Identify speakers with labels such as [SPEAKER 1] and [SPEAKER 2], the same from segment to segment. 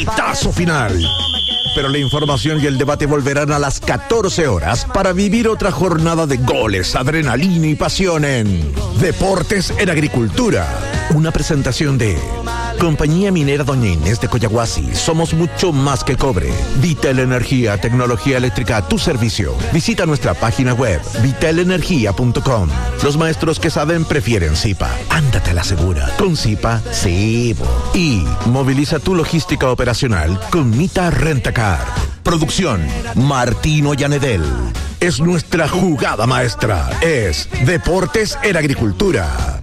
[SPEAKER 1] pitazo final. Pero la información y el debate volverán a las 14 horas para vivir otra jornada de goles, adrenalina y pasión en Deportes en Agricultura. Una presentación de Compañía Minera Doña Inés de Coyahuasi. Somos mucho más que cobre. Vital Energía, tecnología eléctrica a tu servicio. Visita nuestra página web vitalenergia.com. Los maestros que saben prefieren Zipa. Ándate a la segura. Con Zipa, sí. Y moviliza tu logística operacional con Mita Rentacar. Producción Martino Llanedel. Es nuestra jugada maestra. Es Deportes en Agricultura.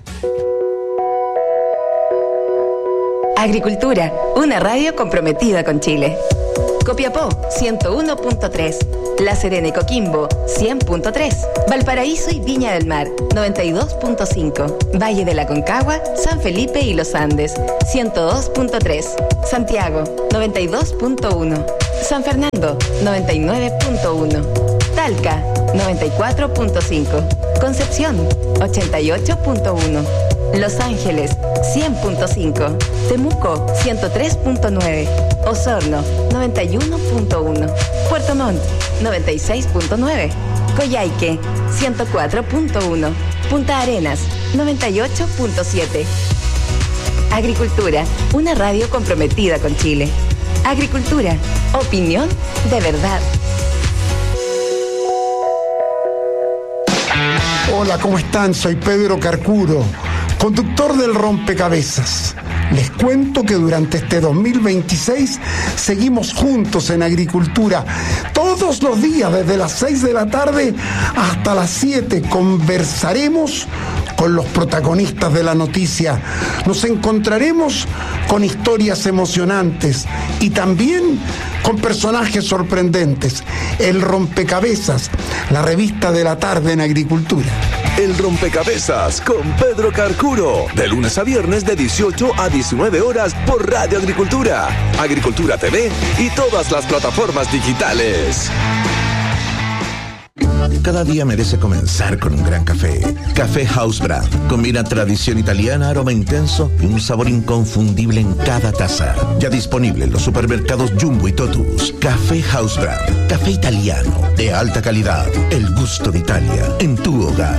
[SPEAKER 2] Agricultura, una radio comprometida con Chile. Copiapó, 101.3. La Serena y Coquimbo, 100.3. Valparaíso y Viña del Mar, 92.5. Valle de la Concagua, San Felipe y Los Andes, 102.3. Santiago, 92.1. San Fernando, 99.1. Talca, 94.5. Concepción, 88.1. Los Ángeles, 100.5. Temuco, 103.9. Osorno, 91.1. Puerto Montt, 96.9. Coyhaique, 104.1. Punta Arenas, 98.7. Agricultura, una radio comprometida con Chile. Agricultura, opinión de verdad.
[SPEAKER 3] Hola, ¿cómo están? Soy Pedro Carcuro, conductor del Rompecabezas. Les cuento que durante este 2026 seguimos juntos en Agricultura. Todos los días, desde las 6 de la tarde hasta las 7, conversaremos con los protagonistas de la noticia. Nos encontraremos con historias emocionantes y también con personajes sorprendentes. El Rompecabezas, la revista de la tarde en Agricultura.
[SPEAKER 4] El Rompecabezas con Pedro Carcuro, de lunes a viernes de 18 a 19 horas por Radio Agricultura, Agricultura TV y todas las plataformas digitales.
[SPEAKER 1] Cada día merece comenzar con un gran café. Café House Brand. Combina tradición italiana, aroma intenso y un sabor inconfundible en cada taza. Ya disponible en los supermercados Jumbo y Totus. Café House Brand. Café italiano de alta calidad. El gusto de Italia en tu hogar.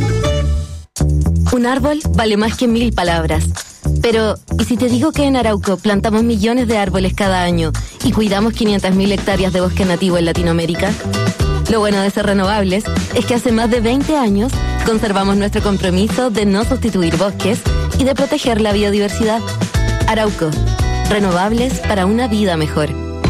[SPEAKER 5] Un árbol vale más que 1000 palabras. Pero, ¿y si te digo que en Arauco plantamos millones de árboles cada año y cuidamos 500.000 hectáreas de bosque nativo en Latinoamérica? Lo bueno de ser renovables es que hace más de 20 años conservamos nuestro compromiso de no sustituir bosques y de proteger la biodiversidad. Arauco, renovables para una vida mejor.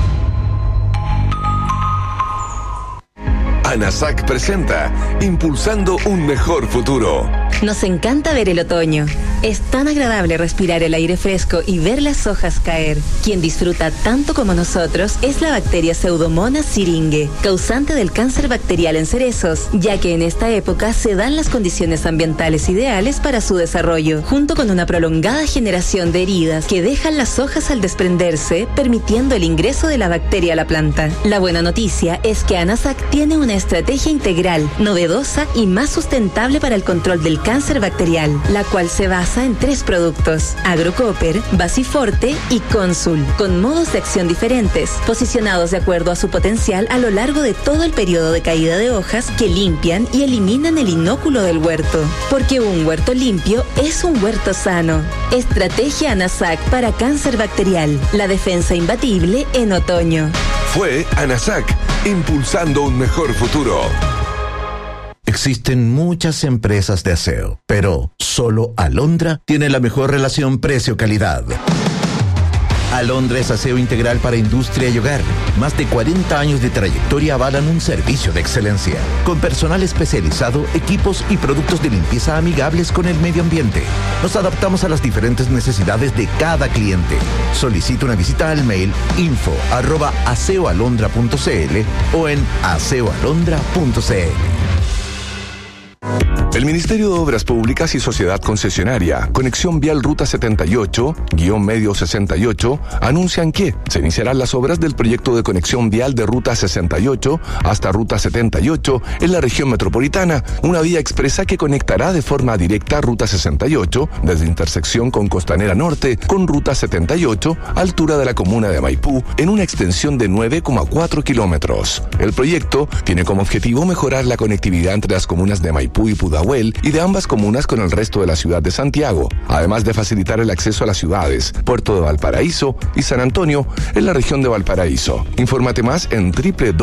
[SPEAKER 4] ANASAC presenta Impulsando un mejor futuro.
[SPEAKER 2] Nos encanta ver el otoño. Es tan agradable respirar el aire fresco y ver las hojas caer. Quien disfruta tanto como nosotros es la bacteria Pseudomonas syringae, causante del cáncer bacterial en cerezos, ya que en esta época se dan las condiciones ambientales ideales para su desarrollo, junto con una prolongada generación de heridas que dejan las hojas al desprenderse, permitiendo el ingreso de la bacteria a la planta. La buena noticia es que ANASAC tiene una estrategia integral, novedosa y más sustentable para el control del cáncer bacterial, la cual se basa en 3 productos: Agrocopper, Basiforte y Consul, con modos de acción diferentes, posicionados de acuerdo a su potencial a lo largo de todo el periodo de caída de hojas, que limpian y eliminan el inóculo del huerto. Porque un huerto limpio es un huerto sano. Estrategia ANASAC para cáncer bacterial, la defensa imbatible en otoño.
[SPEAKER 4] Fue ANASAC, impulsando un mejor futuro.
[SPEAKER 1] Existen muchas empresas de aseo, pero solo Alondra tiene la mejor relación precio-calidad. Alondra es aseo integral para industria y hogar. Más de 40 años de trayectoria avalan un servicio de excelencia, con personal especializado, equipos y productos de limpieza amigables con el medio ambiente. Nos adaptamos a las diferentes necesidades de cada cliente. Solicita una visita al mail info@aseoalondra.cl o en aseoalondra.cl.
[SPEAKER 4] El Ministerio de Obras Públicas y Sociedad Concesionaria, Conexión Vial Ruta 78-Medio 68, anuncian que se iniciarán las obras del proyecto de conexión vial de Ruta 68 hasta Ruta 78 en la región metropolitana, una vía expresa que conectará de forma directa Ruta 68 desde intersección con Costanera Norte con Ruta 78, altura de la comuna de Maipú, en una extensión de 9,4 kilómetros. El proyecto tiene como objetivo mejorar la conectividad entre las comunas de Maipú y Pudahuel y de ambas comunas con el resto de la ciudad de Santiago, además de facilitar el acceso a las ciudades Puerto de Valparaíso y San Antonio en la región de Valparaíso. Infórmate más en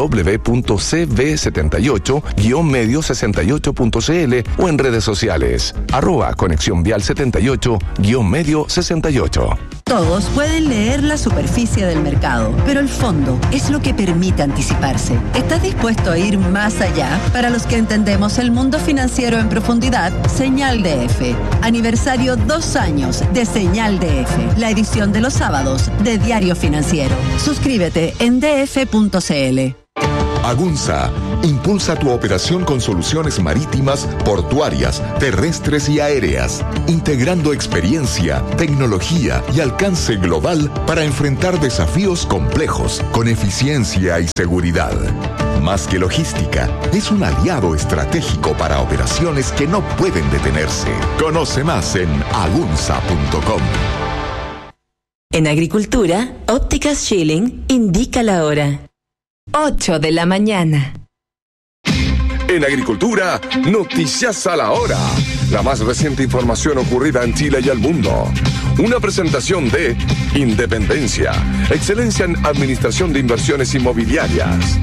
[SPEAKER 4] www.cv78-medio68.cl o en redes sociales @Conexión Vial 78-Medio 68.
[SPEAKER 6] Todos pueden leer la superficie del mercado, pero el fondo es lo que permite anticiparse. ¿Estás dispuesto a ir más allá? Para los que entendemos el mundo financiero en profundidad, Señal DF. Aniversario 2 años de Señal DF, la edición de los sábados de Diario Financiero. Suscríbete en df.cl.
[SPEAKER 7] Agunza impulsa tu operación con soluciones marítimas, portuarias, terrestres y aéreas, integrando experiencia, tecnología y alcance global para enfrentar desafíos complejos con eficiencia y seguridad. Más que logística, es un aliado estratégico para operaciones que no pueden detenerse. Conoce más en agunza.com.
[SPEAKER 2] En Agricultura, Ópticas Schilling indica la hora. 8 de la mañana.
[SPEAKER 4] En Agricultura, noticias a la hora. La más reciente información ocurrida en Chile y el mundo. Una presentación de Independencia, excelencia en administración de inversiones inmobiliarias.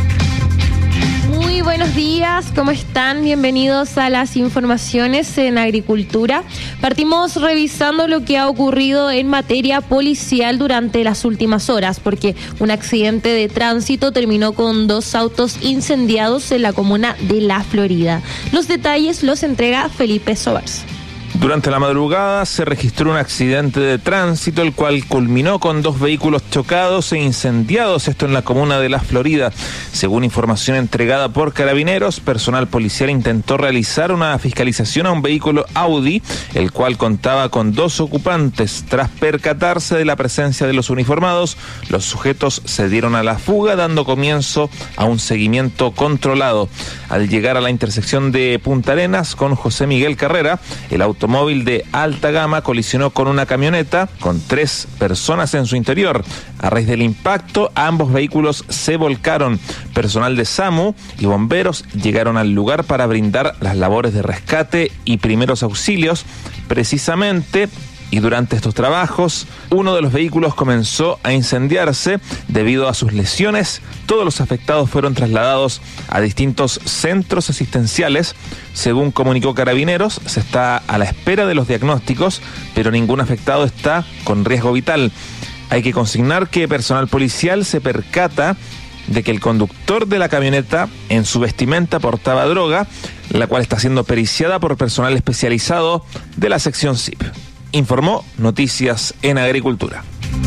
[SPEAKER 8] Muy buenos días, ¿cómo están? Bienvenidos a las informaciones en Agricultura. Partimos revisando lo que ha ocurrido en materia policial durante las últimas horas, porque un accidente de tránsito terminó con 2 autos incendiados en la comuna de La Florida. Los detalles los entrega Felipe Sobars.
[SPEAKER 9] Durante la madrugada se registró un accidente de tránsito, el cual culminó con 2 vehículos chocados e incendiados, esto en la comuna de La Florida. Según información entregada por Carabineros, personal policial intentó realizar una fiscalización a un vehículo Audi, el cual contaba con 2 ocupantes. Tras percatarse de la presencia de los uniformados, los sujetos se dieron a la fuga, dando comienzo a un seguimiento controlado. Al llegar a la intersección de Punta Arenas con José Miguel Carrera, el automóvil de alta gama colisionó con una camioneta con 3 personas en su interior. A raíz del impacto, ambos vehículos se volcaron. Personal de SAMU y bomberos llegaron al lugar para brindar las labores de rescate y primeros auxilios. Precisamente, y durante estos trabajos, uno de los vehículos comenzó a incendiarse. Debido a sus lesiones, todos los afectados fueron trasladados a distintos centros asistenciales. Según comunicó Carabineros, se está a la espera de los diagnósticos, pero ningún afectado está con riesgo vital. Hay que consignar que personal policial se percata de que el conductor de la camioneta en su vestimenta portaba droga, la cual está siendo periciada por personal especializado de la sección SIP. Informó Noticias en Agricultura.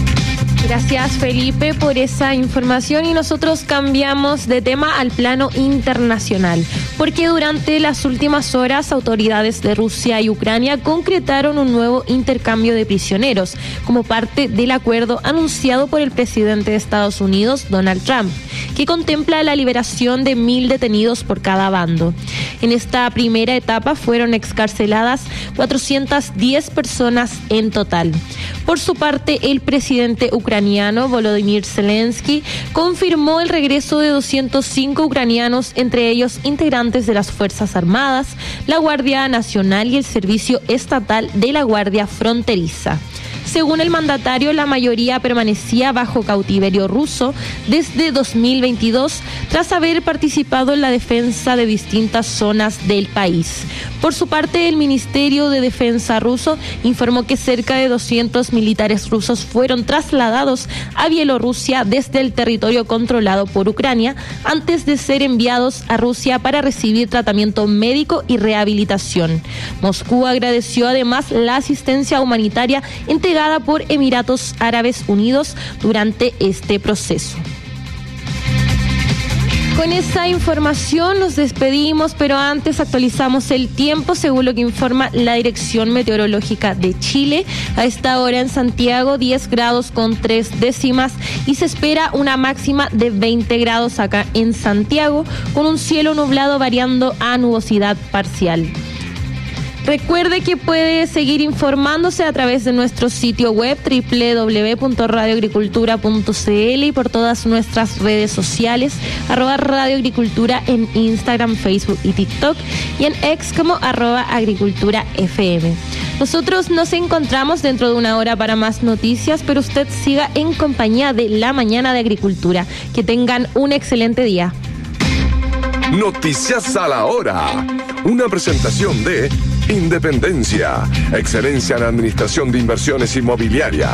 [SPEAKER 8] Gracias, Felipe, por esa información, y nosotros cambiamos de tema al plano internacional, porque durante las últimas horas autoridades de Rusia y Ucrania concretaron un nuevo intercambio de prisioneros como parte del acuerdo anunciado por el presidente de Estados Unidos, Donald Trump, que contempla la liberación de 1.000 detenidos por cada bando. En esta primera etapa fueron excarceladas 410 personas en total. Por su parte, el presidente ucraniano Volodymyr Zelensky confirmó el regreso de 205 ucranianos, entre ellos integrantes de las Fuerzas Armadas, la Guardia Nacional y el Servicio Estatal de la Guardia Fronteriza. Según el mandatario, la mayoría permanecía bajo cautiverio ruso desde 2022, tras haber participado en la defensa de distintas zonas del país. Por su parte, el Ministerio de Defensa ruso informó que cerca de 200 militares rusos fueron trasladados a Bielorrusia desde el territorio controlado por Ucrania, antes de ser enviados a Rusia para recibir tratamiento médico y rehabilitación. Moscú agradeció además la asistencia humanitaria entregada por Emiratos Árabes Unidos durante este proceso. Con esa información nos despedimos, pero antes actualizamos el tiempo según lo que informa la Dirección Meteorológica de Chile. A esta hora en Santiago 10 grados con 3 décimas y se espera una máxima de 20 grados acá en Santiago, con un cielo nublado variando a nubosidad parcial. Recuerde que puede seguir informándose a través de nuestro sitio web www.radioagricultura.cl y por todas nuestras redes sociales, @radioagricultura en Instagram, Facebook y TikTok, y en X como @agriculturafm. Nosotros nos encontramos dentro de una hora para más noticias, pero usted siga en compañía de La Mañana de Agricultura. Que tengan un excelente día.
[SPEAKER 4] Noticias a la hora. Una presentación de Independencia, excelencia en administración de inversiones inmobiliarias.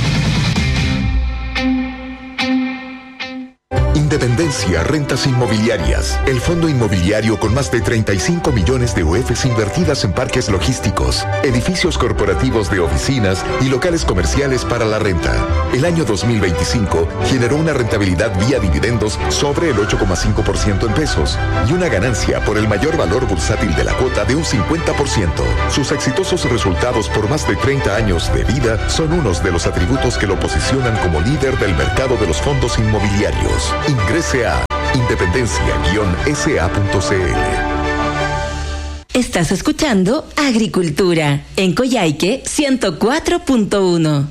[SPEAKER 7] Independencia Rentas Inmobiliarias, el fondo inmobiliario con más de 35 millones de UFs invertidas en parques logísticos, edificios corporativos de oficinas y locales comerciales para la renta. El año 2025 generó una rentabilidad vía dividendos sobre el 8,5% en pesos y una ganancia por el mayor valor bursátil de la cuota de un 50%. Sus exitosos resultados por más de 30 años de vida son unos de los atributos que lo posicionan como líder del mercado de los fondos inmobiliarios. Ingrese a independencia-sa.cl.
[SPEAKER 2] Estás escuchando Agricultura en Coyhaique 104.1.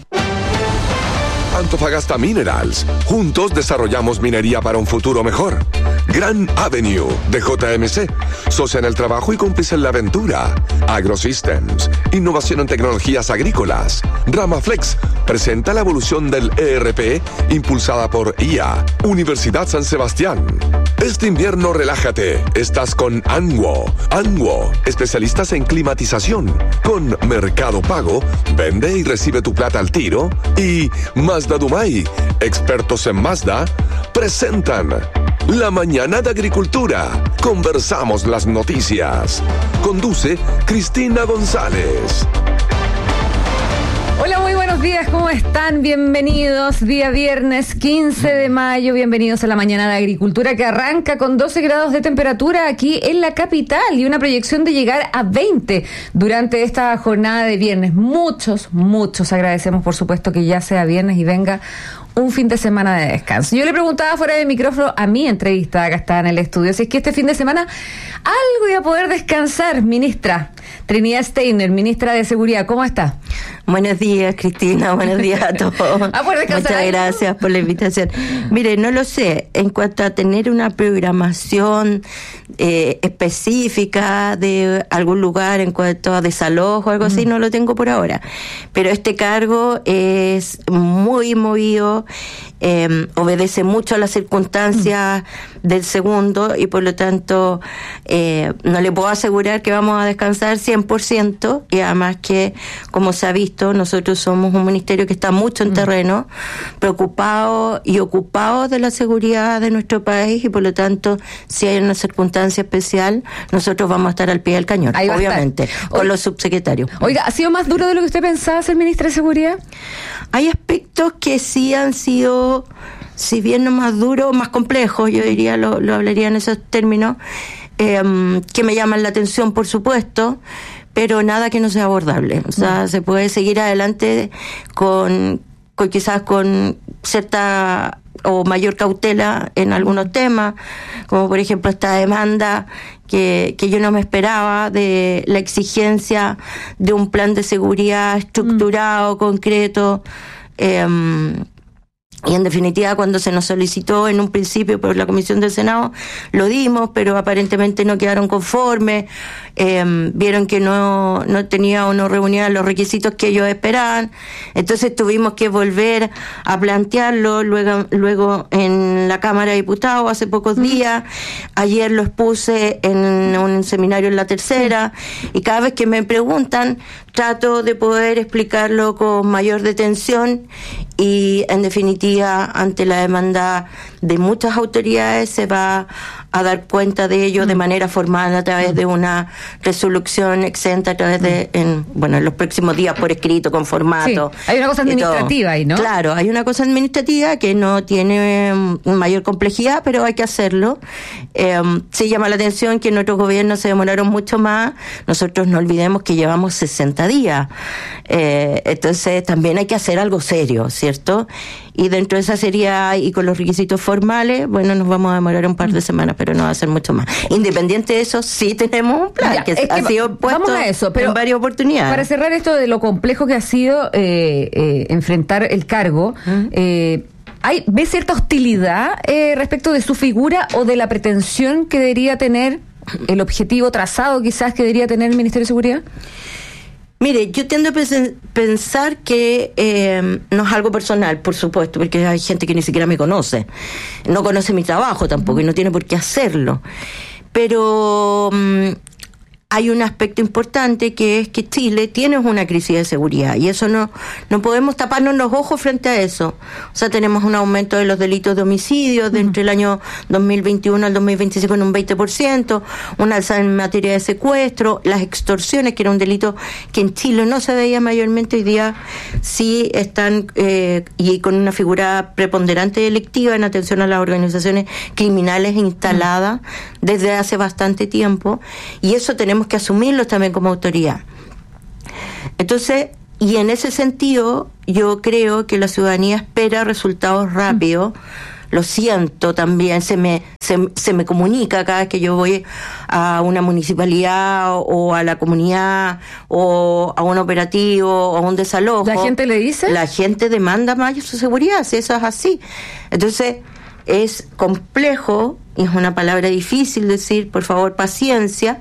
[SPEAKER 4] Antofagasta Minerals. Juntos desarrollamos minería para un futuro mejor. Grand Avenue de JMC. Socia en el trabajo y cómplice en la aventura. AgroSystems. Innovación en tecnologías agrícolas. Ramaflex presenta la evolución del ERP impulsada por IA. Universidad San Sebastián. Este invierno relájate. Estás con Anwo. Anwo, especialistas en climatización. Con Mercado Pago, vende y recibe tu plata al tiro. Y Mazda Dumay, expertos en Mazda, presentan La Mañana de Agricultura. Conversamos las noticias. Conduce Cristina González.
[SPEAKER 10] Hola, muy buenos días, ¿cómo están? Bienvenidos, día viernes 15 de mayo, bienvenidos a La Mañana de Agricultura, que arranca con 12 grados de temperatura aquí en la capital y una proyección de llegar a 20 durante esta jornada de viernes. Muchos agradecemos, por supuesto, que ya sea viernes y venga un fin de semana de descanso. Yo le preguntaba fuera de micrófono a mi entrevista, acá está en el estudio, si es que este fin de semana algo iba a poder descansar. Ministra Trinidad Steiner, ministra de Seguridad, ¿cómo está?
[SPEAKER 11] Buenos días, Cristina, buenos días a todos. Muchas gracias por la invitación. Mire, no lo sé, en cuanto a tener una programación específica de algún lugar en cuanto a desalojo o algo así, no lo tengo por ahora. Pero este cargo es muy movido, obedece mucho a las circunstancias del segundo y por lo tanto no le puedo asegurar que vamos a descansar 100%, y además que, como se ha visto, nosotros somos un ministerio que está mucho en terreno, preocupado y ocupado de la seguridad de nuestro país, y por lo tanto, si hay una circunstancia especial, nosotros vamos a estar al pie del cañón, obviamente, con los subsecretarios.
[SPEAKER 10] Oiga, ¿ha sido más duro de lo que usted pensaba ser ministra de Seguridad?
[SPEAKER 11] Hay aspectos que sí han sido, si bien no más duros, más complejos, yo diría, lo hablaría en esos términos, que me llaman la atención, por supuesto, pero nada que no sea abordable. O sea, se puede seguir adelante con quizás con cierta o mayor cautela en algunos temas, como por ejemplo esta demanda que yo no me esperaba, de la exigencia de un plan de seguridad estructurado, concreto, y en definitiva, cuando se nos solicitó en un principio por la Comisión del Senado, lo dimos, pero aparentemente no quedaron conformes, vieron que no tenía o no reunía los requisitos que ellos esperaban, entonces tuvimos que volver a plantearlo luego en la Cámara de Diputados hace pocos días. Ayer lo expuse en un seminario en la tercera, y cada vez que me preguntan, trato de poder explicarlo con mayor detención y, en definitiva, ante la demanda de muchas autoridades, se va a dar cuenta de ello de manera formal a través de una resolución exenta, a través de, en los próximos días por escrito, con formato.
[SPEAKER 10] Sí, hay una cosa administrativa ahí, ¿no?
[SPEAKER 11] Claro, hay una cosa administrativa que no tiene mayor complejidad, pero hay que hacerlo. Sí llama la atención que en otros gobiernos se demoraron mucho más. Nosotros no olvidemos que llevamos 60 días. Entonces también hay que hacer algo serio, ¿cierto? Y dentro de esa seriedad y con los requisitos formales, nos vamos a demorar un par de semanas, pero no va a ser mucho más. Independiente de eso, sí tenemos un plan que ha sido puesto
[SPEAKER 10] vamos a eso, pero
[SPEAKER 11] en varias oportunidades.
[SPEAKER 10] Para cerrar esto de lo complejo que ha sido enfrentar el cargo, ¿ves cierta hostilidad respecto de su figura o de la pretensión que debería tener, el objetivo trazado quizás que debería tener el Ministerio de Seguridad?
[SPEAKER 11] Mire, yo tiendo a pensar que no es algo personal, por supuesto, porque hay gente que ni siquiera me conoce. No conoce mi trabajo tampoco y no tiene por qué hacerlo. Pero hay un aspecto importante que es que Chile tiene una crisis de seguridad y eso no podemos taparnos los ojos frente a eso. O sea, tenemos un aumento de los delitos de homicidio de entre el año 2021 al 2025 en un 20%, un alza en materia de secuestro, las extorsiones, que era un delito que en Chile no se veía mayormente, hoy día sí están y con una figura preponderante delictiva en atención a las organizaciones criminales instaladas desde hace bastante tiempo, y eso tenemos que asumirlos también como autoridad. Entonces, y en ese sentido, yo creo que la ciudadanía espera resultados rápidos. Lo siento también, se me comunica cada vez que yo voy a una municipalidad o a la comunidad o a un operativo o a un desalojo.
[SPEAKER 10] ¿La gente le dice?
[SPEAKER 11] La gente demanda más su seguridad, si eso es así. Entonces, es complejo, y es una palabra difícil decir, por favor, paciencia,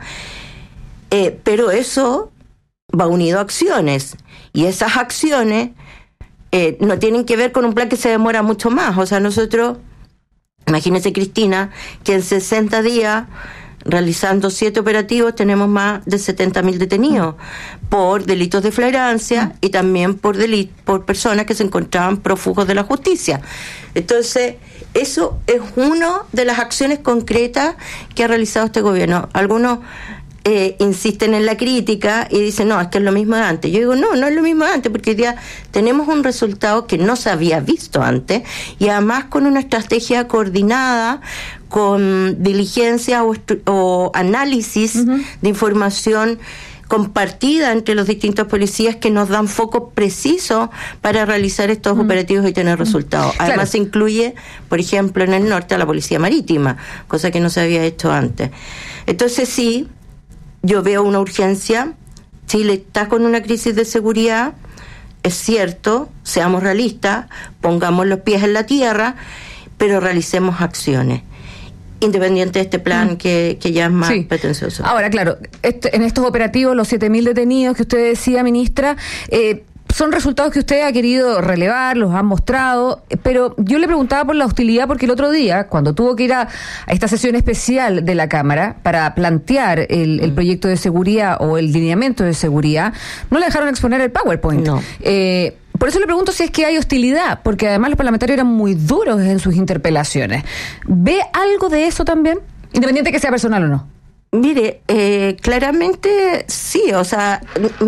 [SPEAKER 11] pero eso va unido a acciones, y esas acciones no tienen que ver con un plan que se demora mucho más. O sea, nosotros, imagínese, Cristina, que en 60 días, realizando 7 operativos, tenemos más de 70.000 detenidos por delitos de flagrancia y también por personas que se encontraban prófugos de la justicia. Entonces, eso es una de las acciones concretas que ha realizado este gobierno. Algunos insisten en la crítica y dicen, no, es que es lo mismo de antes. Yo digo, no es lo mismo de antes, porque hoy día tenemos un resultado que no se había visto antes, y además con una estrategia coordinada, con diligencia o análisis de información compartida entre los distintos policías, que nos dan foco preciso para realizar estos operativos y tener resultados. Además, claro, se incluye, por ejemplo, en el norte a la Policía Marítima, cosa que no se había hecho antes. Entonces, sí, yo veo una urgencia. Chile está con una crisis de seguridad, es cierto, seamos realistas, pongamos los pies en la tierra, pero realicemos acciones, independiente de este plan que ya es más pretencioso.
[SPEAKER 10] Ahora, claro, en estos operativos, los 7.000 detenidos que usted decía, ministra, son resultados que usted ha querido relevar, los ha mostrado, pero yo le preguntaba por la hostilidad, porque el otro día, cuando tuvo que ir a esta sesión especial de la Cámara para plantear el proyecto de seguridad o el lineamiento de seguridad, no le dejaron exponer el PowerPoint.
[SPEAKER 11] No.
[SPEAKER 10] Por eso le pregunto si es que hay hostilidad, porque además los parlamentarios eran muy duros en sus interpelaciones. ¿Ve algo de eso también? Independiente que sea personal o no.
[SPEAKER 11] Mire, claramente sí, o sea,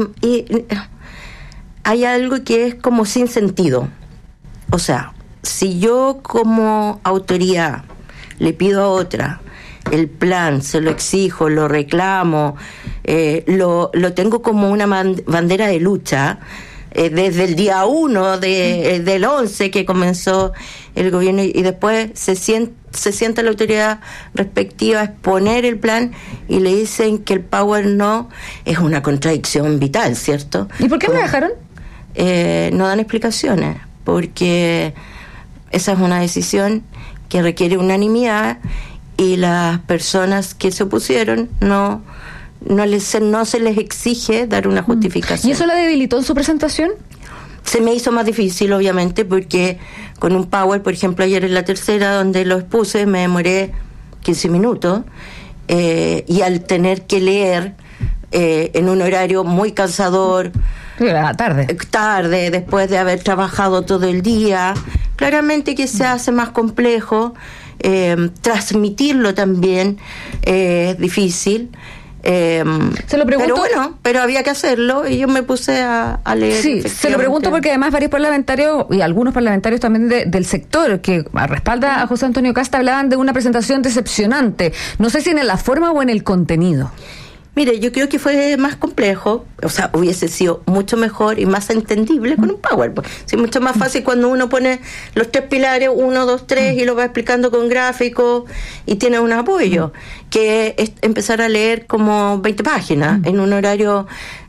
[SPEAKER 11] hay algo que es como sin sentido. O sea, si yo como autoridad le pido a otra el plan, se lo exijo, lo reclamo, lo tengo como una bandera de lucha, desde el día 1 del 11 que comenzó el gobierno, y después se sienta la autoridad respectiva a exponer el plan y le dicen que el Power no, es una contradicción vital, ¿cierto?
[SPEAKER 10] ¿Y por qué me dejaron?
[SPEAKER 11] No dan explicaciones, porque esa es una decisión que requiere unanimidad, y las personas que se opusieron no se les exige dar una justificación.
[SPEAKER 10] ¿Y eso la debilitó en su presentación?
[SPEAKER 11] Se me hizo más difícil, obviamente, porque con un Power, por ejemplo, ayer en la tercera, donde lo expuse, me demoré 15 minutos, y al tener que leer en un horario muy cansador. Tarde, después de haber trabajado todo el día. Claramente que se hace más complejo. Transmitirlo también es difícil. Se lo pregunto, pero había que hacerlo y yo me puse a leer.
[SPEAKER 10] Sí, se lo pregunto porque además varios parlamentarios y algunos parlamentarios también del sector que respalda a José Antonio Kast hablaban de una presentación decepcionante. No sé si en la forma o en el contenido.
[SPEAKER 11] Mire, yo creo que fue más complejo, o sea, hubiese sido mucho mejor y más entendible con un PowerPoint. Sí, mucho más fácil cuando uno pone los 3 pilares, 1, 2, 3, y lo va explicando con gráficos y tiene un apoyo, que es empezar a leer como 20 páginas en un horario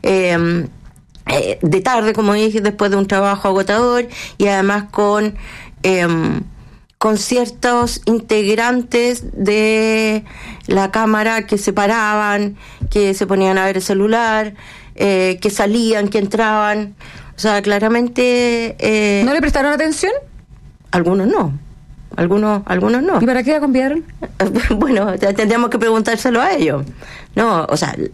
[SPEAKER 11] de tarde, como dije, después de un trabajo agotador, y además con ciertos integrantes de la Cámara que se paraban, que se ponían a ver el celular, que salían, que entraban. O sea, claramente...
[SPEAKER 10] ¿No le prestaron atención?
[SPEAKER 11] Algunos no. Algunos no.
[SPEAKER 10] ¿Y para qué la cambiaron?
[SPEAKER 11] Bueno, tendríamos que preguntárselo a ellos. No, o sea...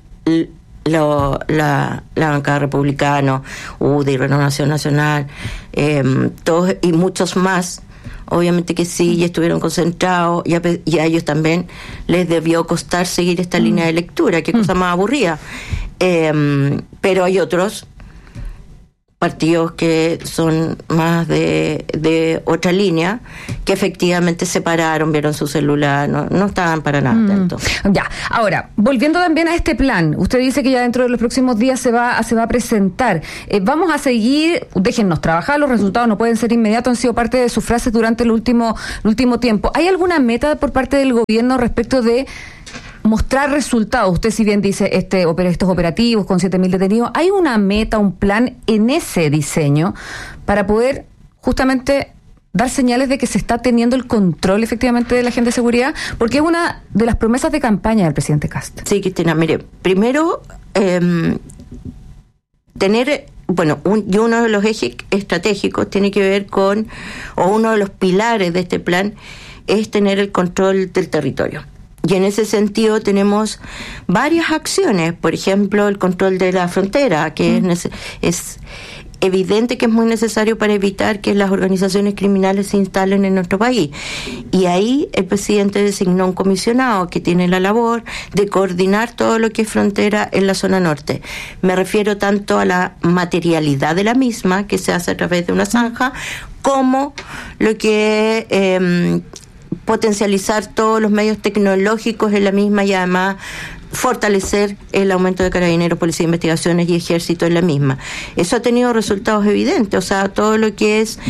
[SPEAKER 11] la bancada republicana, UDI, Renovación Nacional, todos y muchos más, obviamente que sí, y estuvieron concentrados, y a ellos también les debió costar seguir esta línea de lectura, qué cosa más aburrida. Pero hay otros partidos que son más de otra línea, que efectivamente se pararon, vieron su celular, no estaban para nada atentos.
[SPEAKER 10] Ya, ahora, volviendo también a este plan, usted dice que ya dentro de los próximos días se va a presentar. Vamos a seguir, déjennos trabajar, los resultados no pueden ser inmediatos, han sido parte de sus frases durante el último tiempo. ¿Hay alguna meta por parte del gobierno respecto de mostrar resultados? Usted si bien dice estos operativos con 7.000 detenidos, ¿hay una meta, un plan en ese diseño para poder justamente dar señales de que se está teniendo el control efectivamente de la agenda de seguridad? Porque es una de las promesas de campaña del presidente Kast.
[SPEAKER 11] Sí, Cristina, mire, primero tener... Bueno, uno de los ejes estratégicos tiene que ver con, o uno de los pilares de este plan, es tener el control del territorio. Y en ese sentido tenemos varias acciones, por ejemplo, el control de la frontera, que es evidente que es muy necesario para evitar que las organizaciones criminales se instalen en nuestro país. Y ahí el presidente designó un comisionado que tiene la labor de coordinar todo lo que es frontera en la zona norte. Me refiero tanto a la materialidad de la misma, que se hace a través de una zanja, como lo que potencializar todos los medios tecnológicos en la misma, y además fortalecer el aumento de carabineros, policía de investigaciones y ejército en la misma. Eso ha tenido resultados evidentes, o sea, todo lo que es,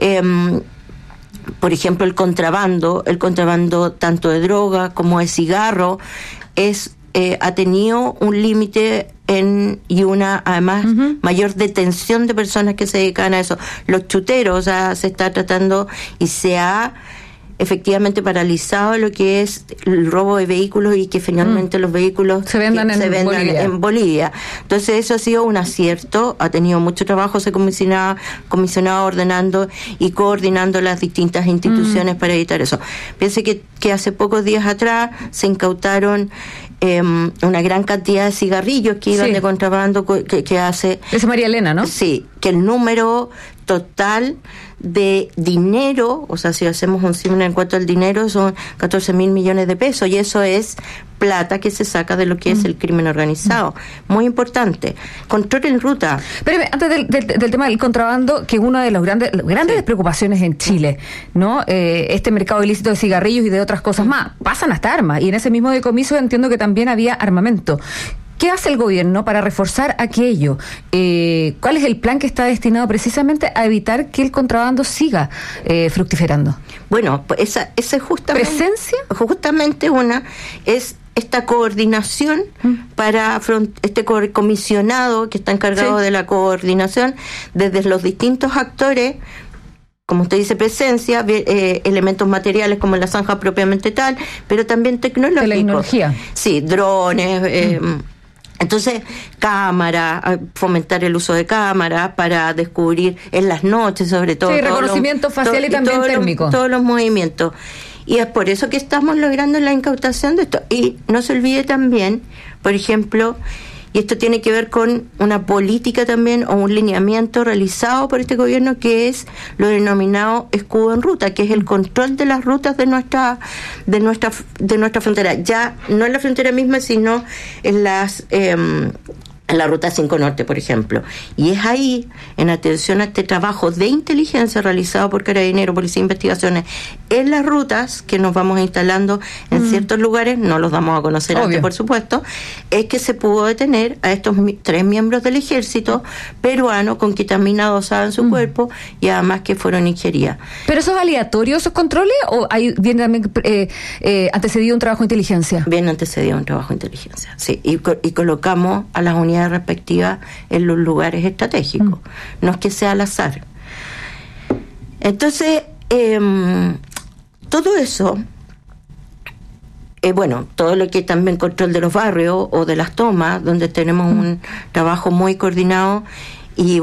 [SPEAKER 11] por ejemplo, el contrabando tanto de droga como de cigarro, ha tenido un límite y una, además, mayor detención de personas que se dedican a eso. Los chuteros, o sea, se está tratando y se ha efectivamente paralizado lo que es el robo de vehículos, y que finalmente los vehículos
[SPEAKER 10] se vendan
[SPEAKER 11] en Bolivia. Entonces eso ha sido un acierto, ha tenido mucho trabajo ese comisionado ordenando y coordinando las distintas instituciones para evitar eso. Piense que hace pocos días atrás se incautaron una gran cantidad de cigarrillos que iban de contrabando que hace...
[SPEAKER 10] Es María Elena, ¿no?
[SPEAKER 11] Sí, que el número total de dinero, o sea, si hacemos un símil en cuanto al dinero, son 14.000 millones de pesos, y eso es plata que se saca de lo que es el crimen organizado. Muy importante. Control en ruta.
[SPEAKER 10] Pero antes del tema del contrabando, que es una de las grandes preocupaciones en Chile, ¿no? Este mercado ilícito de cigarrillos y de otras cosas más. Pasan hasta armas, y en ese mismo decomiso entiendo que también había armamento. ¿Qué hace el gobierno para reforzar aquello? ¿Cuál es el plan que está destinado precisamente a evitar que el contrabando siga fructiferando?
[SPEAKER 11] Bueno, pues esa es justamente...
[SPEAKER 10] ¿Presencia?
[SPEAKER 11] Justamente es esta coordinación para este comisionado que está encargado de la coordinación desde los distintos actores, como usted dice, presencia, elementos materiales como la zanja propiamente tal, pero también tecnológicos.
[SPEAKER 10] Tecnología.
[SPEAKER 11] Sí, drones, entonces, cámara, fomentar el uso de cámaras para descubrir en las noches, sobre todo.
[SPEAKER 10] Sí, reconocimiento facial y también térmico.
[SPEAKER 11] Todos los movimientos. Y es por eso que estamos logrando la incautación de esto. Y no se olvide también, por ejemplo, y esto tiene que ver con una política también o un lineamiento realizado por este gobierno, que es lo denominado escudo en ruta, que es el control de las rutas de nuestra frontera, ya no en la frontera misma, sino en la ruta 5 Norte, por ejemplo. Y es ahí, en atención a este trabajo de inteligencia realizado por Carabineros, Policía de Investigaciones, en las rutas que nos vamos instalando en ciertos lugares, no los damos a conocer antes, por supuesto, es que se pudo detener a estos 3 miembros del ejército peruano con ketamina dosada en su cuerpo, y además que fueron ingeridas.
[SPEAKER 10] ¿Pero eso es aleatorio, esos controles, o viene también antecedido un trabajo de inteligencia?
[SPEAKER 11] Viene antecedido un trabajo de inteligencia, sí, y colocamos a las unidades respectivas en los lugares estratégicos, no es que sea al azar. Entonces, todo eso, todo lo que también control de los barrios o de las tomas, donde tenemos un trabajo muy coordinado y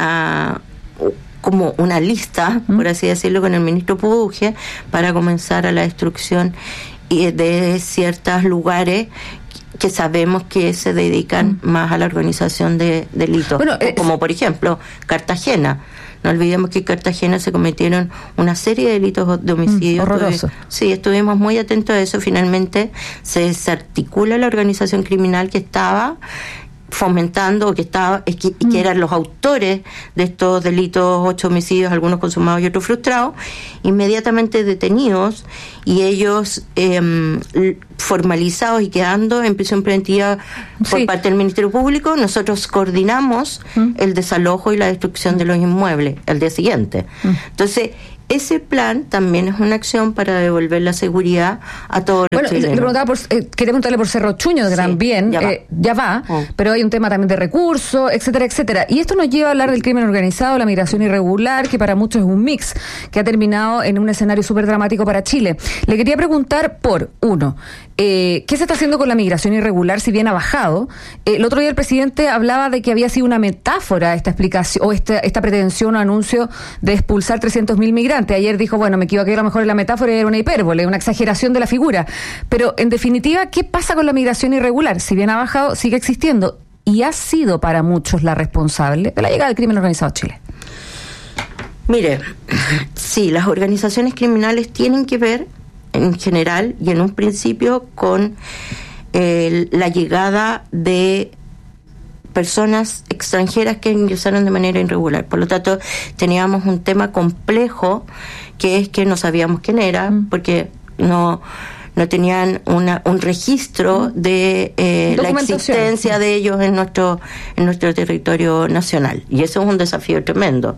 [SPEAKER 11] como una lista, por así decirlo, con el ministro Puduje, para comenzar a la destrucción de ciertos lugares que sabemos que se dedican más a la organización de delitos, como por ejemplo Cartagena. No olvidemos que en Cartagena se cometieron una serie de delitos de homicidio.
[SPEAKER 10] Horroroso.
[SPEAKER 11] Sí, estuvimos muy atentos a eso. Finalmente se desarticula la organización criminal que estaba fomentando, que eran los autores de estos delitos, 8 homicidios, algunos consumados y otros frustrados, inmediatamente detenidos, y ellos formalizados y quedando en prisión preventiva por parte del Ministerio Público. Nosotros coordinamos el desalojo y la destrucción de los inmuebles al día siguiente. Entonces, ese plan también es una acción para devolver la seguridad a todos los chilenos.
[SPEAKER 10] Quería preguntarle por Cerro Chuño, también, ya va, pero hay un tema también de recursos, etcétera, etcétera. Y esto nos lleva a hablar del crimen organizado, la migración irregular, que para muchos es un mix, que ha terminado en un escenario súper dramático para Chile. Le quería preguntar por, uno, ¿qué se está haciendo con la migración irregular, si bien ha bajado? El otro día el presidente hablaba de que había sido una metáfora esta explicación, o esta pretensión o anuncio de expulsar 300.000 migrantes. Ayer dijo, me equivoqué, a lo mejor en la metáfora era una hipérbole, una exageración de la figura. Pero, en definitiva, ¿qué pasa con la migración irregular? Si bien ha bajado, sigue existiendo y ha sido para muchos la responsable de la llegada del crimen organizado a Chile.
[SPEAKER 11] Mire, sí, las organizaciones criminales tienen que ver, en general y en un principio, con la llegada de personas extranjeras que ingresaron de manera irregular. Por lo tanto, teníamos un tema complejo, que es que no sabíamos quién era, porque no tenían un registro de la existencia de ellos en nuestro territorio nacional. Y eso es un desafío tremendo.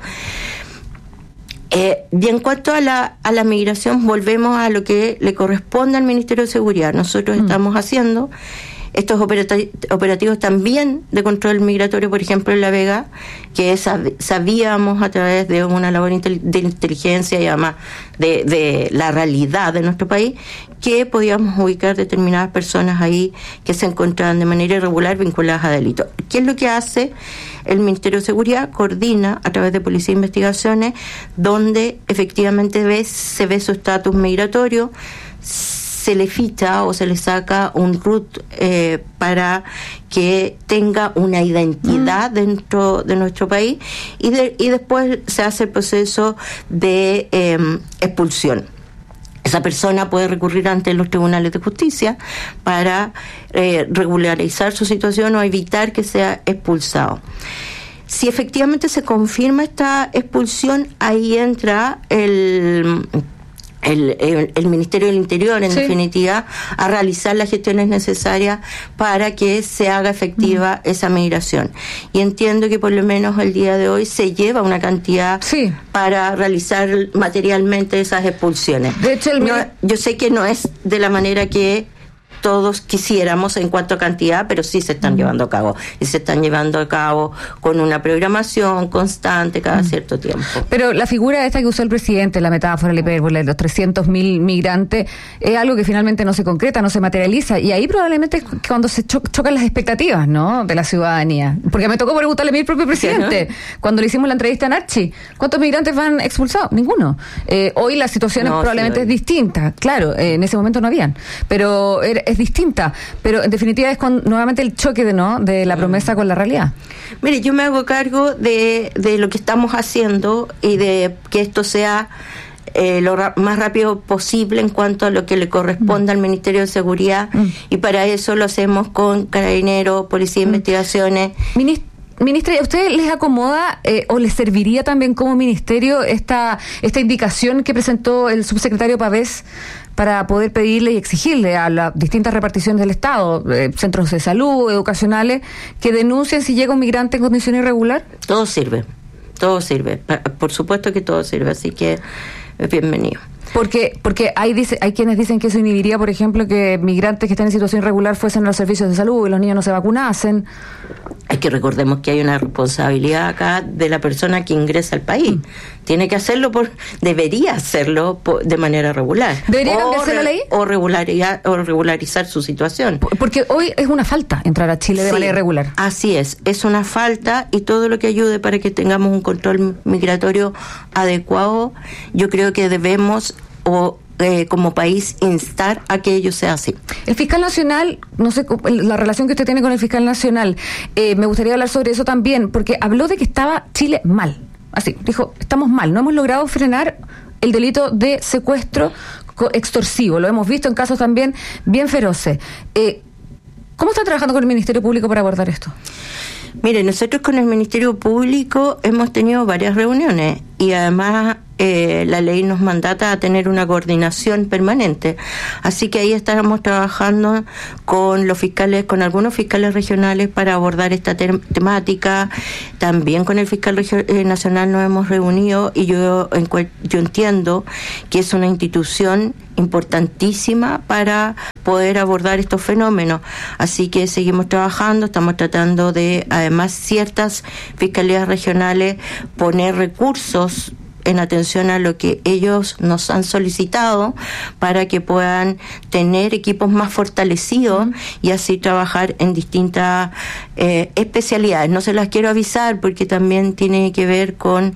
[SPEAKER 11] Y en cuanto a la migración, volvemos a lo que le corresponde al Ministerio de Seguridad. Nosotros estamos haciendo estos operativos también de control migratorio, por ejemplo, en La Vega, que sabíamos a través de una labor de inteligencia y además de la realidad de nuestro país, que podíamos ubicar determinadas personas ahí que se encontraban de manera irregular vinculadas a delitos. ¿Qué es lo que hace el Ministerio de Seguridad? Coordina a través de Policía de Investigaciones, donde efectivamente se ve su estatus migratorio, se le ficha o se le saca un RUT para que tenga una identidad dentro de nuestro país, y después se hace el proceso de expulsión. Esa persona puede recurrir ante los tribunales de justicia para regularizar su situación o evitar que sea expulsado. Si efectivamente se confirma esta expulsión, ahí entra el Ministerio del Interior, en definitiva, a realizar las gestiones necesarias para que se haga efectiva esa migración. Y entiendo que por lo menos el día de hoy se lleva una cantidad para realizar materialmente esas expulsiones. De hecho, yo sé que no es de la manera que todos quisiéramos en cuanto a cantidad, pero sí se están llevando a cabo, y se están llevando a cabo con una programación constante cada cierto tiempo. Pero la figura esta que usó el presidente, la metáfora, la hipérbole, los 300.000 migrantes, es algo que finalmente no se concreta, no se materializa, y ahí probablemente es cuando se chocan las expectativas, ¿no?, de la ciudadanía. Porque me tocó preguntarle a mí el propio presidente, cuando le hicimos la entrevista a Narchi, ¿cuántos migrantes van expulsados? Ninguno. Hoy la situación probablemente es distinta, claro, en ese momento no habían, pero
[SPEAKER 10] es distinta, pero en definitiva es nuevamente el choque de la promesa con la realidad.
[SPEAKER 11] Mire, yo me hago cargo de lo que estamos haciendo y de que esto sea lo más rápido posible en cuanto a lo que le corresponde al Ministerio de Seguridad, y para eso lo hacemos con Carabineros, Policía de Investigaciones.
[SPEAKER 10] Ministra, ¿a usted les acomoda o les serviría también como ministerio esta indicación que presentó el subsecretario Pavés para poder pedirle y exigirle a las distintas reparticiones del Estado, centros de salud, educacionales, que denuncien si llega un migrante en condición irregular?
[SPEAKER 11] Todo sirve. Por supuesto que todo sirve, así que bienvenido.
[SPEAKER 10] Porque hay quienes dicen que eso inhibiría, por ejemplo, que migrantes que están en situación irregular fuesen a los servicios de salud y los niños no se vacunasen.
[SPEAKER 11] Es que recordemos que hay una responsabilidad acá de la persona que ingresa al país. Tiene que hacerlo debería hacerlo de manera regular.
[SPEAKER 10] ¿Debería cambiarse la ley?
[SPEAKER 11] O regularizar su situación.
[SPEAKER 10] Porque hoy es una falta entrar a Chile de manera irregular.
[SPEAKER 11] Así es una falta, y todo lo que ayude para que tengamos un control migratorio adecuado, yo creo que debemos como país instar a que ello sea así.
[SPEAKER 10] El fiscal nacional, no sé, la relación que usted tiene con el fiscal nacional, me gustaría hablar sobre eso también, porque habló de que estaba Chile mal. Así, dijo, estamos mal, no hemos logrado frenar el delito de secuestro extorsivo, lo hemos visto en casos también bien feroces. ¿Cómo está trabajando con el Ministerio Público para abordar esto?
[SPEAKER 11] Mire, nosotros con el Ministerio Público hemos tenido varias reuniones, y además la ley nos mandata a tener una coordinación permanente. Así que ahí estaremos trabajando con los fiscales, con algunos fiscales regionales para abordar esta temática. También con el fiscal nacional nos hemos reunido, y yo entiendo que es una institución importantísima para poder abordar estos fenómenos. Así que seguimos trabajando, estamos tratando de, además, ciertas fiscalías regionales poner recursos en atención a lo que ellos nos han solicitado para que puedan tener equipos más fortalecidos y así trabajar en distintas especialidades. No se las quiero avisar porque también tiene que ver con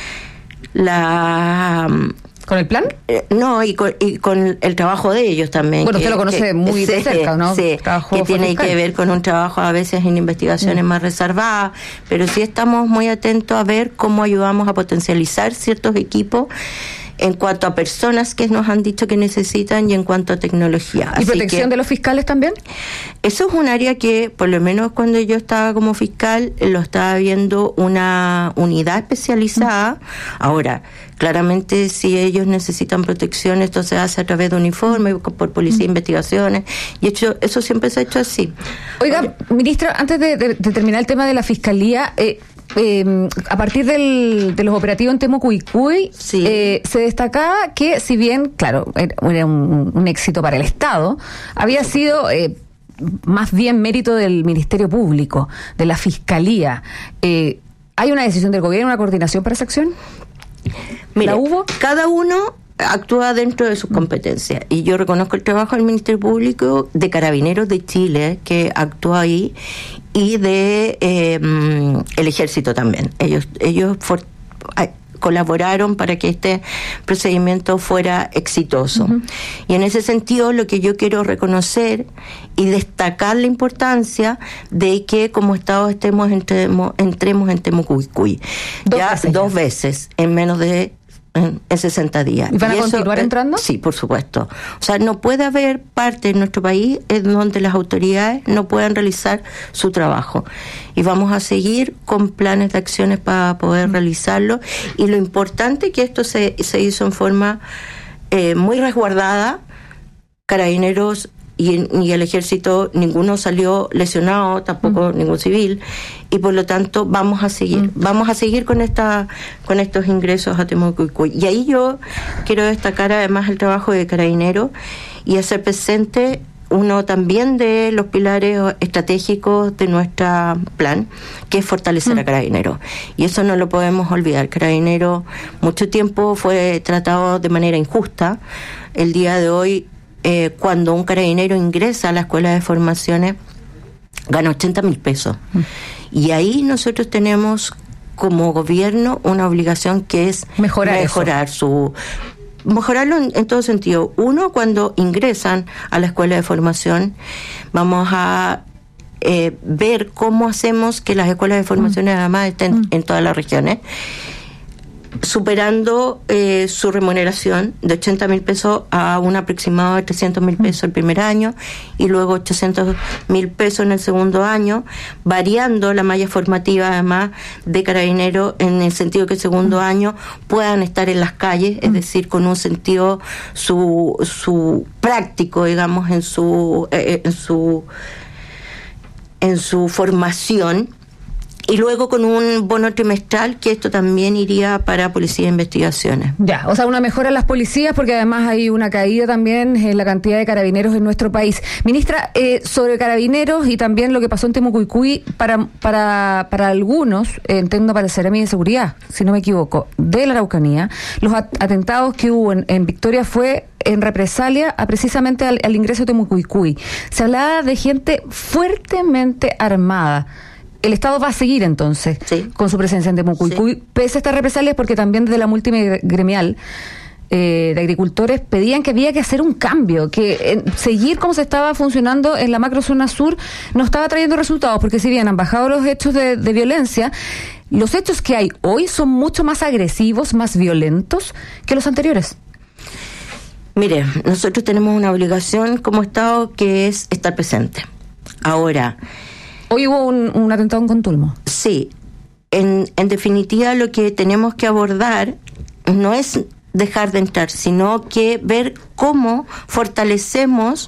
[SPEAKER 10] ¿Con el plan?
[SPEAKER 11] No, y con el trabajo de ellos también.
[SPEAKER 10] Bueno, usted lo conoce muy de cerca, ¿no?
[SPEAKER 11] Sí, que tiene que ver con un trabajo a veces en investigaciones más reservadas, pero sí estamos muy atentos a ver cómo ayudamos a potencializar ciertos equipos en cuanto a personas que nos han dicho que necesitan y en cuanto a tecnología.
[SPEAKER 10] ¿Y protección de los fiscales también?
[SPEAKER 11] Eso es un área que, por lo menos cuando yo estaba como fiscal, lo estaba viendo una unidad especializada. Ahora, claramente, si ellos necesitan protección, esto se hace a través de uniforme, por Policía de Investigaciones, y eso siempre se ha hecho así.
[SPEAKER 10] Oiga, ministra, antes de terminar el tema de la Fiscalía, a partir de los operativos en Temucuicui, se destacaba que, si bien, claro, era un éxito para el Estado, había sido más bien mérito del Ministerio Público, de la Fiscalía. ¿Hay una decisión del gobierno, una coordinación para esa acción?
[SPEAKER 11] Mire,
[SPEAKER 10] ¿la hubo?
[SPEAKER 11] Cada uno actúa dentro de sus competencias, y yo reconozco el trabajo del Ministerio Público, de Carabineros de Chile, que actúa ahí, y de el Ejército también. Ellos colaboraron para que este procedimiento fuera exitoso. Y en ese sentido, lo que yo quiero reconocer y destacar la importancia de que como Estado entremos en Temucuicui. Dos veces en menos de en 60 días.
[SPEAKER 10] ¿Y van a continuar entrando?
[SPEAKER 11] Sí, por supuesto. O sea, no puede haber parte de nuestro país en donde las autoridades no puedan realizar su trabajo. Y vamos a seguir con planes de acciones para poder realizarlo. Y lo importante es que esto se hizo en forma muy resguardada. Carabineros y el Ejército, ninguno salió lesionado, tampoco ningún civil, y por lo tanto vamos a seguir con estos ingresos a Temucuicui. Y ahí yo quiero destacar además el trabajo de Carabineros y hacer presente uno también de los pilares estratégicos de nuestro plan, que es fortalecer a Carabineros. Y eso no lo podemos olvidar. Carabineros mucho tiempo fue tratado de manera injusta. El día de hoy, cuando un carabinero ingresa a la escuela de formaciones, gana 80,000 pesos. Y ahí nosotros tenemos como gobierno una obligación que es mejorar su mejorarlo en todo sentido. Uno, cuando ingresan a la escuela de formación, vamos a ver cómo hacemos que las escuelas de formación además estén en todas las regiones, superando su remuneración de 80.000 pesos a un aproximado de 300.000 pesos el primer año y luego 800.000 pesos en el segundo año, variando la malla formativa además de Carabineros en el sentido que el segundo año puedan estar en las calles, es decir, con un sentido su práctico, digamos, en su formación. Y luego con un bono trimestral, que esto también iría para Policía de Investigaciones.
[SPEAKER 10] Ya, o sea, una mejora en las policías, porque además hay una caída también en la cantidad de carabineros en nuestro país. Ministra, sobre carabineros y también lo que pasó en Temucuicui, para algunos, entiendo para el Seremi de Seguridad, si no me equivoco, de la Araucanía, los atentados que hubo en Victoria fue en represalia a precisamente al ingreso de Temucuicui. Se hablaba de gente fuertemente armada. El Estado va a seguir entonces con su presencia en Temucuicui, pese a estas represalias, porque también desde la multigremial de agricultores pedían que había que hacer un cambio, que seguir como se estaba funcionando en la macrozona sur no estaba trayendo resultados, porque si bien han bajado los hechos de violencia, los hechos que hay hoy son mucho más agresivos, más violentos que los anteriores.
[SPEAKER 11] Mire, nosotros tenemos una obligación como Estado que es estar presente. Ahora,
[SPEAKER 10] hoy hubo un atentado en Contulmo.
[SPEAKER 11] Sí. En definitiva, lo que tenemos que abordar no es dejar de entrar, sino que ver cómo fortalecemos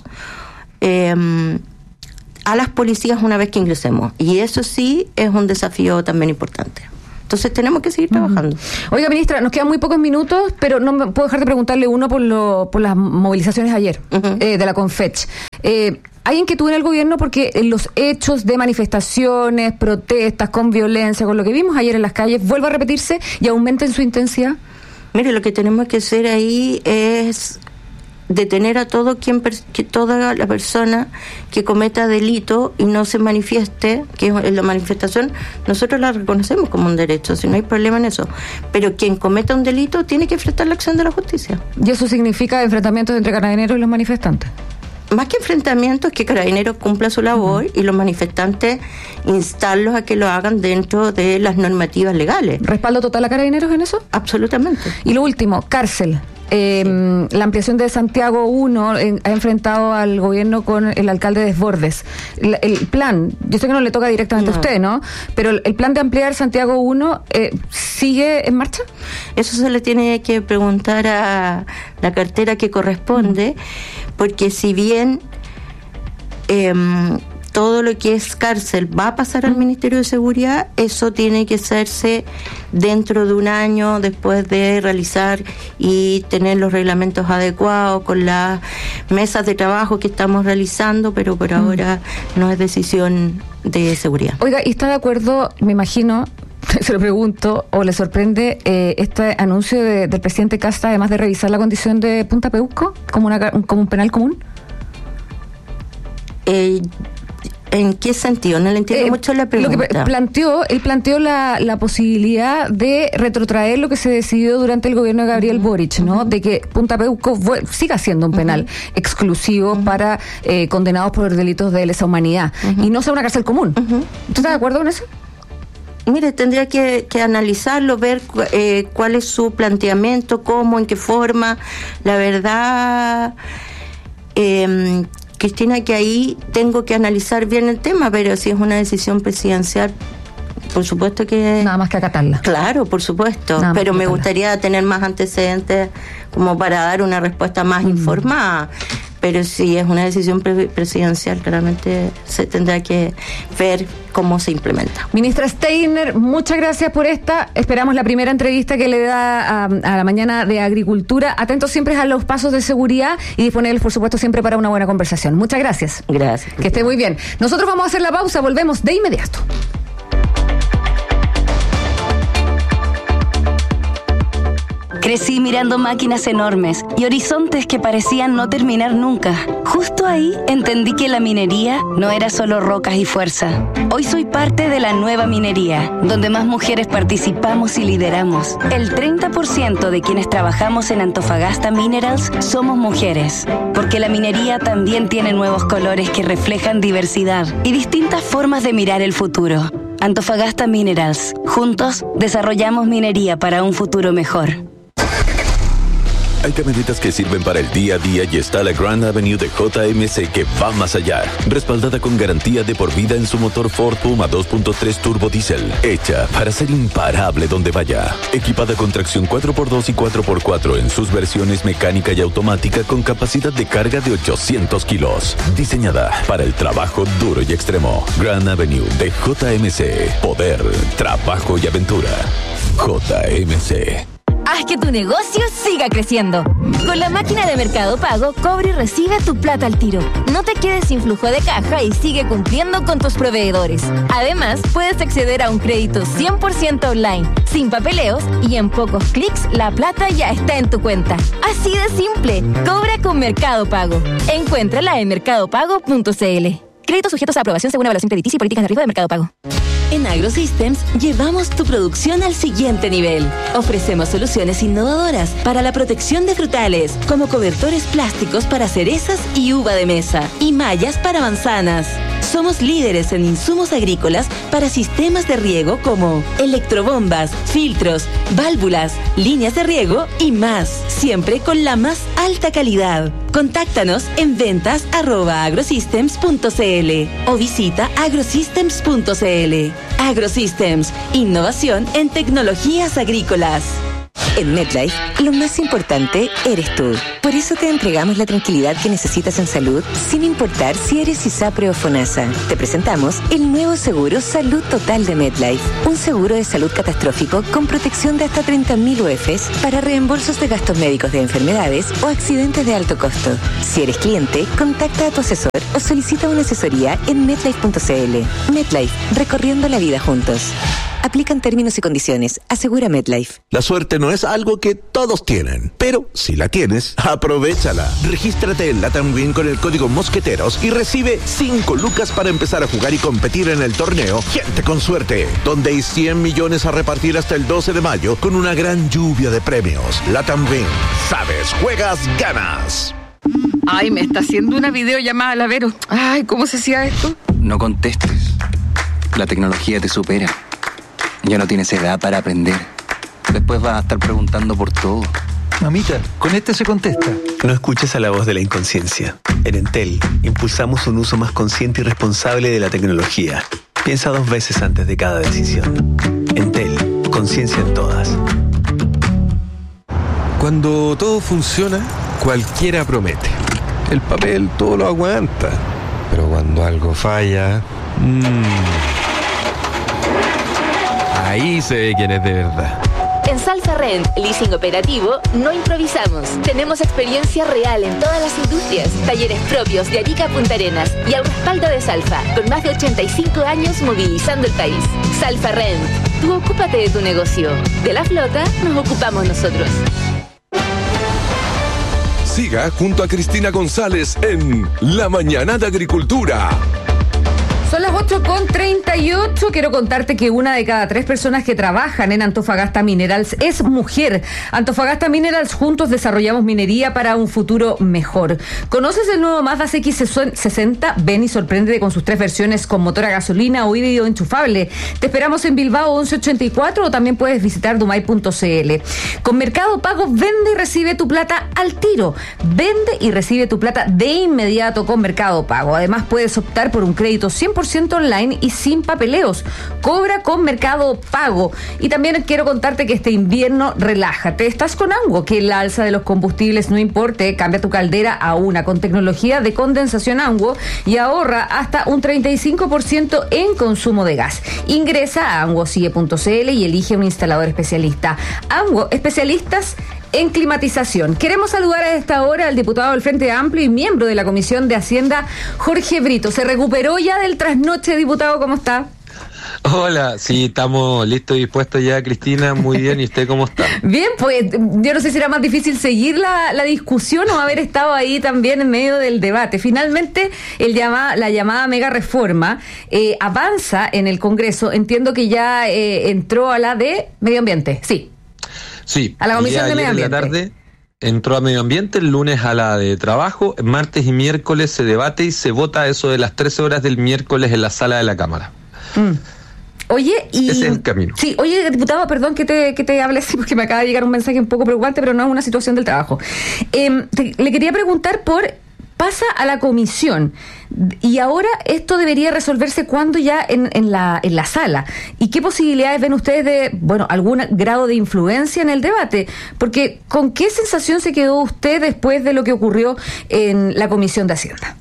[SPEAKER 11] a las policías una vez que ingresemos. Y eso sí es un desafío también importante. Entonces tenemos que seguir trabajando.
[SPEAKER 10] Oiga, ministra, nos quedan muy pocos minutos, pero no me puedo dejar de preguntarle uno por las movilizaciones ayer de la Confech. ¿Hay inquietud en el gobierno porque los hechos de manifestaciones, protestas con violencia, con lo que vimos ayer en las calles, vuelva a repetirse y aumente en su intensidad?
[SPEAKER 11] Mire, lo que tenemos que hacer ahí es detener a toda la persona que cometa delito y no se manifieste, que es la manifestación, nosotros la reconocemos como un derecho, si no hay problema en eso, pero quien cometa un delito tiene que enfrentar la acción de la justicia.
[SPEAKER 10] ¿Y eso significa enfrentamientos entre carabineros y los manifestantes?
[SPEAKER 11] Más que enfrentamientos, que Carabineros cumpla su labor y los manifestantes instarlos a que lo hagan dentro de las normativas legales.
[SPEAKER 10] ¿Respaldo total a Carabineros en eso?
[SPEAKER 11] Absolutamente.
[SPEAKER 10] Y lo último, cárcel. La ampliación de Santiago 1 ha enfrentado al gobierno con el alcalde Desbordes. El plan, yo sé que no le toca directamente a usted, ¿no? Pero el plan de ampliar Santiago 1 ¿sigue en marcha?
[SPEAKER 11] Eso se le tiene que preguntar a la cartera que corresponde, porque si bien todo lo que es cárcel va a pasar al Ministerio de Seguridad, eso tiene que hacerse dentro de un año después de realizar y tener los reglamentos adecuados con las mesas de trabajo que estamos realizando, pero por ahora no es decisión de seguridad.
[SPEAKER 10] Oiga, ¿y está de acuerdo, me imagino, se lo pregunto, o le sorprende este anuncio del presidente Kast, además de revisar la condición de Punta Peuco como un penal común?
[SPEAKER 11] ¿En qué sentido? No le entiendo mucho la pregunta.
[SPEAKER 10] Lo que él planteó la posibilidad de retrotraer lo que se decidió durante el gobierno de Gabriel Boric, ¿no? De que Punta Peuco siga siendo un penal exclusivo para condenados por delitos de lesa humanidad y no sea una cárcel común. ¿Usted está de acuerdo con eso?
[SPEAKER 11] Mire, tendría que analizarlo, ver cuál es su planteamiento, cómo, en qué forma. La verdad, Cristina, que ahí tengo que analizar bien el tema, pero si es una decisión presidencial, por supuesto que...
[SPEAKER 10] Nada más que acatarla.
[SPEAKER 11] Claro, por supuesto, pero me gustaría tener más antecedentes como para dar una respuesta más informada. Pero si es una decisión presidencial, claramente se tendrá que ver cómo se implementa.
[SPEAKER 10] Ministra Steiner, muchas gracias por esta. Esperamos la primera entrevista que le da a la mañana de Agricultura. Atentos siempre a los pasos de seguridad y disponibles, por supuesto, siempre para una buena conversación. Muchas gracias.
[SPEAKER 11] Gracias.
[SPEAKER 10] Que esté muy bien. Nosotros vamos a hacer la pausa, volvemos de inmediato.
[SPEAKER 12] Crecí mirando máquinas enormes y horizontes que parecían no terminar nunca. Justo ahí entendí que la minería no era solo rocas y fuerza. Hoy soy parte de la nueva minería, donde más mujeres participamos y lideramos. El 30% de quienes trabajamos en Antofagasta Minerals somos mujeres, porque la minería también tiene nuevos colores que reflejan diversidad y distintas formas de mirar el futuro. Antofagasta Minerals. Juntos desarrollamos minería para un futuro mejor.
[SPEAKER 13] Hay camionetas que sirven para el día a día y está la Grand Avenue de JMC que va más allá. Respaldada con garantía de por vida en su motor Ford Puma 2.3 Turbo Diesel. Hecha para ser imparable donde vaya. Equipada con tracción 4x2 y 4x4 en sus versiones mecánica y automática con capacidad de carga de 800 kilos. Diseñada para el trabajo duro y extremo. Grand Avenue de JMC. Poder, trabajo y aventura. JMC.
[SPEAKER 14] Haz que tu negocio siga creciendo. Con la máquina de Mercado Pago, cobra y recibe tu plata al tiro. No te quedes sin flujo de caja y sigue cumpliendo con tus proveedores. Además, puedes acceder a un crédito 100% online, sin papeleos y en pocos clics la plata ya está en tu cuenta. Así de simple. Cobra con Mercado Pago. Encuéntrala en mercadopago.cl. Créditos sujetos a aprobación según evaluación crediticia y políticas de riesgo de Mercado Pago.
[SPEAKER 2] En AgroSystems llevamos tu producción al siguiente nivel. Ofrecemos soluciones innovadoras para la protección de frutales, como cobertores plásticos para cerezas y uva de mesa, y mallas para manzanas. Somos líderes en insumos agrícolas para sistemas de riego como electrobombas, filtros, válvulas, líneas de riego y más, siempre con la más alta calidad. Contáctanos en ventas@agrosystems.cl o visita agrosystems.cl. AgroSystems, innovación en tecnologías agrícolas. En MetLife, lo más importante eres tú. Por eso te entregamos la tranquilidad que necesitas en salud, sin importar si eres ISAPRE o FONASA. Te presentamos el nuevo seguro Salud Total de MetLife. Un seguro de salud catastrófico con protección de hasta 30.000 UFs para reembolsos de gastos médicos de enfermedades o accidentes de alto costo. Si eres cliente, contacta a tu asesor o solicita una asesoría en MetLife.cl. MetLife, recorriendo la vida juntos. Aplican términos y condiciones. Asegura MetLife.
[SPEAKER 1] La suerte no es algo que todos tienen, pero si la tienes, aprovéchala. Regístrate en Latam Win con el código Mosqueteros y recibe 5 lucas para empezar a jugar y competir en el torneo Gente con Suerte, donde hay 100 millones a repartir hasta el 12 de mayo con una gran lluvia de premios. Latam Win. Sabes, juegas, ganas.
[SPEAKER 15] Ay, me está haciendo una videollamada a la Vero. Ay, ¿cómo se hacía esto?
[SPEAKER 16] No contestes. La tecnología te supera. Ya no tienes edad para aprender. Después vas a estar preguntando por todo.
[SPEAKER 17] Mamita, con este se contesta. No escuches a la voz de la inconsciencia. En Entel, impulsamos un uso más consciente y responsable de la tecnología. Piensa 2 veces antes de cada decisión. Entel, conciencia en todas.
[SPEAKER 18] Cuando todo funciona, cualquiera promete. El papel todo lo aguanta. Pero cuando algo falla... ahí se ve quién es de verdad.
[SPEAKER 14] En Salfa Rent, leasing operativo, no improvisamos. Tenemos experiencia real en todas las industrias, talleres propios de Arica a Punta Arenas y al respaldo de Salfa, con más de 85 años movilizando el país. Salfa Rent, tú ocúpate de tu negocio. De la flota nos ocupamos nosotros.
[SPEAKER 4] Siga junto a Cristina González en La Mañana de Agricultura.
[SPEAKER 10] Son las 8:38. Quiero contarte que 1 de cada 3 personas que trabajan en Antofagasta Minerals es mujer. Antofagasta Minerals, juntos desarrollamos minería para un futuro mejor. ¿Conoces el nuevo Mazda CX-60? Ven y sorpréndete con sus 3 versiones con motor a gasolina o híbrido enchufable. Te esperamos en Bilbao 1184 o también puedes visitar dumay.cl. Con Mercado Pago, vende y recibe tu plata al tiro. Vende y recibe tu plata de inmediato con Mercado Pago. Además, puedes optar por un crédito 100% online y sin papeleos. Cobra con Mercado Pago. Y también quiero contarte que este invierno relájate. Estás con Anguo, que la alza de los combustibles no importe. Cambia tu caldera a una con tecnología de condensación Anguo y ahorra hasta un 35% en consumo de gas. Ingresa a anguosie.cl y elige un instalador especialista. Anguo, especialistas en climatización. Queremos saludar a esta hora al diputado del Frente Amplio y miembro de la Comisión de Hacienda, Jorge Brito. ¿Se recuperó ya del trasnoche, diputado? ¿Cómo está?
[SPEAKER 18] Hola, sí, estamos listos y dispuestos ya, Cristina, muy bien, ¿y usted cómo está?
[SPEAKER 10] Bien, pues yo no sé si era más difícil seguir la discusión o haber estado ahí también en medio del debate. Finalmente, la llamada mega reforma avanza en el Congreso. Entiendo que ya entró a la de Medio Ambiente, sí.
[SPEAKER 18] Sí,
[SPEAKER 10] a la Comisión de Medio Ambiente.
[SPEAKER 18] En la tarde entró a Medio Ambiente, el lunes a la de Trabajo, martes y miércoles se debate y se vota eso de las 13 horas del miércoles en la sala de la Cámara.
[SPEAKER 10] Oye, y...
[SPEAKER 18] Ese es el camino.
[SPEAKER 10] Sí, oye, diputado, perdón que te hable así porque me acaba de llegar un mensaje un poco preocupante, pero no es una situación del trabajo. Le quería preguntar pasa a la comisión y ahora esto debería resolverse cuando ya en la sala. ¿Y qué posibilidades ven ustedes de, algún grado de influencia en el debate? Porque ¿con qué sensación se quedó usted después de lo que ocurrió en la Comisión de Hacienda?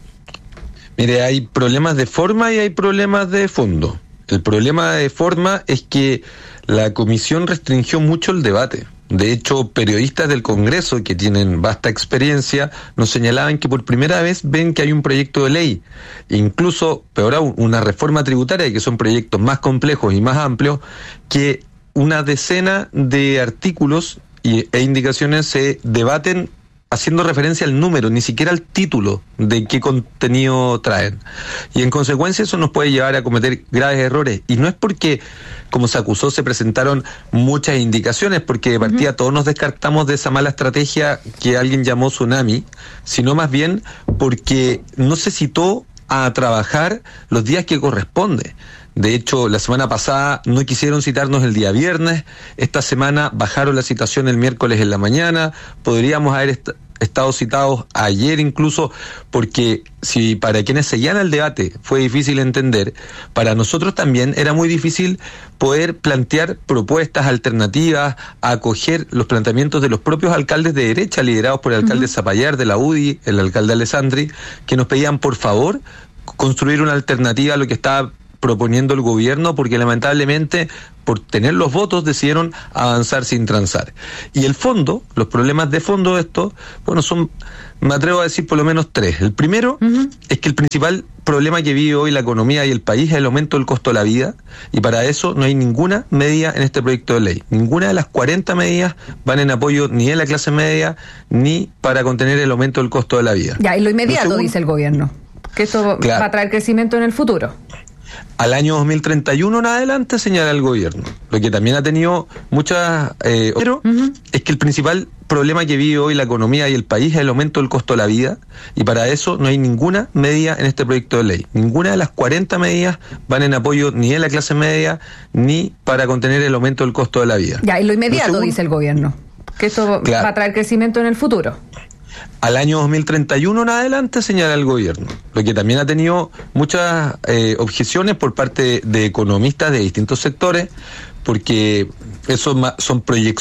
[SPEAKER 18] Mire, hay problemas de forma y hay problemas de fondo. El problema de forma es que la comisión restringió mucho el debate. De hecho, periodistas del Congreso que tienen vasta experiencia nos señalaban que por primera vez ven que hay un proyecto de ley, incluso, peor aún, una reforma tributaria, que son proyectos más complejos y más amplios, que una decena de artículos e indicaciones se debaten haciendo referencia al número, ni siquiera al título de qué contenido traen. Y en consecuencia eso nos puede llevar a cometer graves errores. Y no es porque, como se acusó, se presentaron muchas indicaciones, porque de partida todos nos descartamos de esa mala estrategia que alguien llamó tsunami, sino más bien porque no se citó a trabajar los días que corresponde. De hecho, la semana pasada no quisieron citarnos el día viernes, esta semana bajaron la citación el miércoles en la mañana, podríamos haber estado citados ayer incluso, porque si para quienes seguían el debate fue difícil entender, para nosotros también era muy difícil poder plantear propuestas alternativas, acoger los planteamientos de los propios alcaldes de derecha, liderados por el alcalde Zapallar de la UDI, el alcalde Alessandri, que nos pedían por favor construir una alternativa a lo que estaba proponiendo el gobierno, porque lamentablemente por tener los votos decidieron avanzar sin transar. Y el fondo, los problemas de fondo de esto, son, me atrevo a decir por lo menos tres. El primero es que el principal problema que vive hoy la economía y el país es el aumento del costo de la vida, y para eso no hay ninguna medida en este proyecto de ley. Ninguna de las 40 medidas van en apoyo ni de la clase media ni para contener el aumento del costo de la vida.
[SPEAKER 10] Ya, y lo inmediato, dice el gobierno, que esto va a traer crecimiento en el futuro.
[SPEAKER 18] Al año 2031 en adelante, señala el gobierno. Lo que también ha tenido muchas... pero es que el principal problema que vive hoy la economía y el país es el aumento del costo de la vida, y para eso no hay ninguna medida en este proyecto de ley. Ninguna de las 40 medidas van en apoyo ni de la clase media ni para contener el aumento del costo de la vida.
[SPEAKER 10] Ya, y lo inmediato, dice el gobierno, que esto va a traer crecimiento en el futuro.
[SPEAKER 18] Al año 2031 en adelante, señala el gobierno. Lo que también ha tenido muchas objeciones por parte de economistas de distintos sectores, porque esos son proyecciones